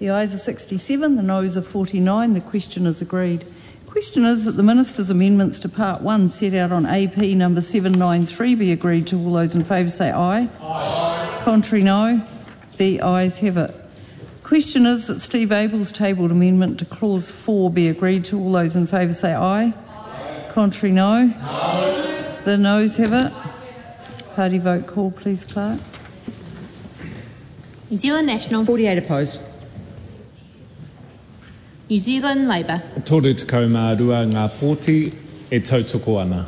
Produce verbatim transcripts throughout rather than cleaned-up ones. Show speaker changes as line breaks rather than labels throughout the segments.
The ayes are sixty-seven, the noes are forty-nine. The question is agreed. The question is that the Minister's amendments to Part one set out on A P number seven nine three be agreed to. All those in favour say aye. Aye. Contrary, no. The ayes have it. The question is that Steve Abel's tabled amendment to Clause four be agreed to. All those in favour say aye. Aye. Contrary, no. No. The noes have it. Party vote call, please, Clerk.
New Zealand National.
forty-eight opposed.
New Zealand Labour.
Toru te kaumārua ngā pōti e tautoko ana.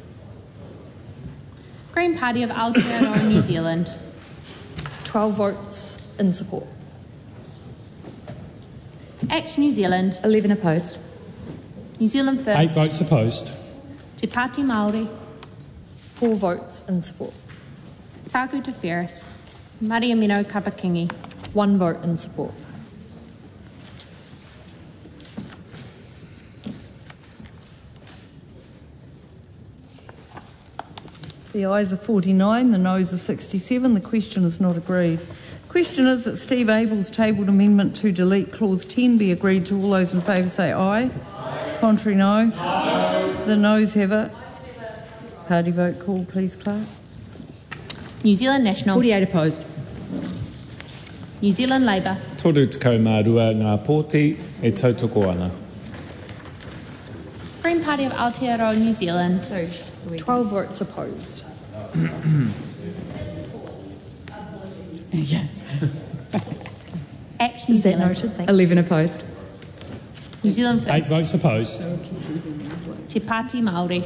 Green Party of Aotearoa New Zealand.
twelve votes in support.
Action New Zealand.
eleven opposed.
New Zealand First.
Eight votes opposed.
Te Pāti Māori.
four votes in support.
Tāku Te Whereas. Maria Mino Kapakingi.
one vote in support.
The ayes are forty-nine, the noes are sixty-seven. The question is not agreed. The question is that Steve Abel's tabled amendment to delete Clause ten be agreed to. All those in favour say aye. Aye. Contrary, no. No. The noes have it. Party vote call, please, Clerk.
New Zealand National.
forty-eight opposed.
New Zealand Labour.
Toru te kaumārua ngā pōti e tautoko ana.
Green Party of Aotearoa New Zealand.
So, twelve votes opposed.
Yeah.
Action New
Is that
Zealand.
noted? Thank you.
eleven opposed.
New Zealand
Eight
First.
votes opposed.
Te Pāti Māori.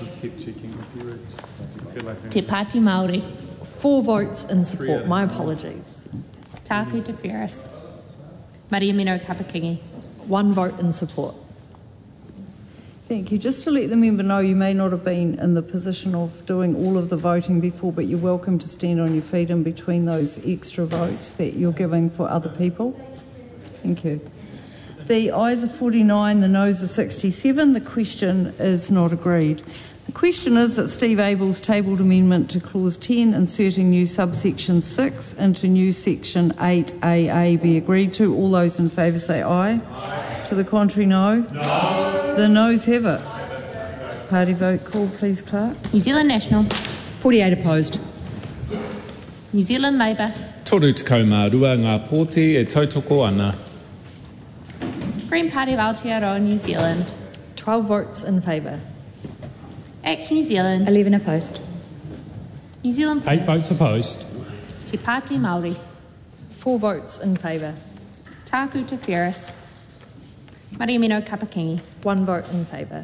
Te Pāti Māori.
Four votes in support. My apologies.
Tāku Te Whereas. Maria Mino Kapakingi.
One vote in support.
Thank you. Just to let the member know, you may not have been in the position of doing all of the voting before, but you're welcome to stand on your feet in between those extra votes that you're giving for other people. Thank you. The ayes are forty-nine, the noes are sixty-seven. The question is not agreed. The question is that Steve Abel's tabled amendment to Clause ten, inserting new subsection six into new section eight A A be agreed to. All those in favour say aye. Aye. To the contrary, no. No. The noes have it. Party vote call, please, Clerk.
New Zealand National.
forty-eight opposed.
New Zealand Labour.
Toru te kaumārua ngā pōti e tautoko ana.
Green Party of Aotearoa New Zealand.
twelve votes in favour.
Action New Zealand.
eleven opposed.
New Zealand
Eight
First.
votes opposed.
Te Pāti Māori.
Four votes in favour.
Tāku Te Whereas. Maria Mino Kapakingi.
One vote in favour.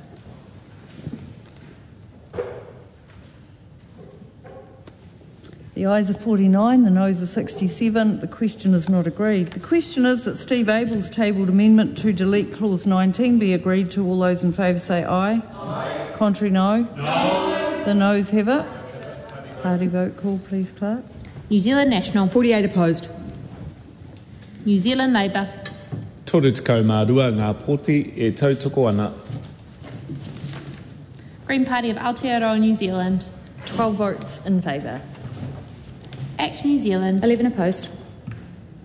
The ayes are forty-nine, the noes are sixty-seven. The question is not agreed. The question is that Steve Abel's tabled amendment to delete Clause nineteen be agreed to. All those in favour say aye. Aye. Contrary, no. No. The noes have it. Party vote call, please, Clerk.
New Zealand National.
forty-eight opposed.
New Zealand Labour.
Toru te kaumārua ngā pōti e tautoko ana.
Green Party of Aotearoa New Zealand.
twelve votes in favour.
Action New Zealand.
eleven opposed.